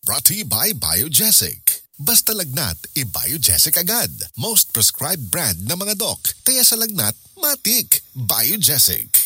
brought to you by Biogesic. Basta lagnat, i-Biogesic agad. Most prescribed brand ng mga doc. Kaya sa lagnat, matik. Biogesic.